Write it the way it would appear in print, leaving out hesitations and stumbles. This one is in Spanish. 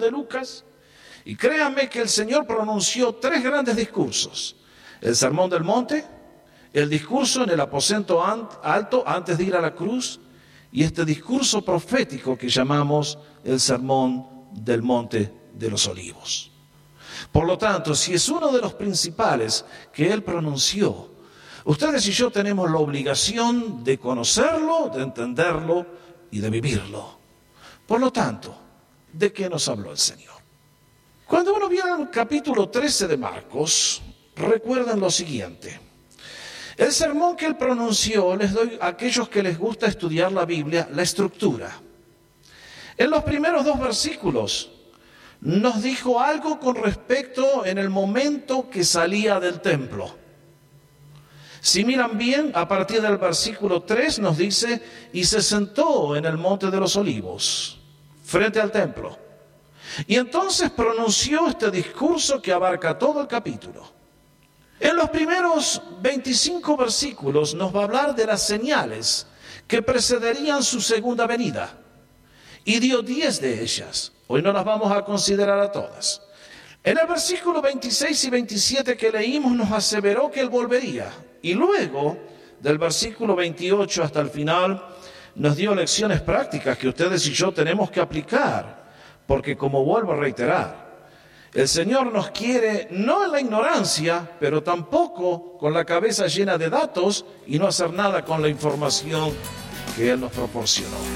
de Lucas. Y créanme que el Señor pronunció 3 grandes discursos: el Sermón del Monte, el discurso en el aposento alto antes de ir a la cruz, y este discurso profético que llamamos el Sermón del Monte de los Olivos. Por lo tanto, si es uno de los principales que Él pronunció, ustedes y yo tenemos la obligación de conocerlo, de entenderlo y de vivirlo. Por lo tanto, ¿de qué nos habló el Señor? Cuando uno viene al capítulo 13 de Marcos, recuerden lo siguiente. El sermón que Él pronunció, les doy a aquellos que les gusta estudiar la Biblia, la estructura. En los primeros 2 versículos nos dijo algo con respecto en el momento que salía del templo. Si miran bien, a partir del versículo 3 nos dice: y se sentó en el monte de los olivos, frente al templo. Y entonces pronunció este discurso que abarca todo el capítulo. En los primeros 25 versículos nos va a hablar de las señales que precederían su segunda venida. Y dio 10 de ellas. Hoy no las vamos a considerar a todas. En el versículo 26 y 27 que leímos nos aseveró que Él volvería. Y luego, del versículo 28 hasta el final, nos dio lecciones prácticas que ustedes y yo tenemos que aplicar. Porque, como vuelvo a reiterar, el Señor nos quiere no en la ignorancia, pero tampoco con la cabeza llena de datos y no hacer nada con la información que Él nos proporcionó.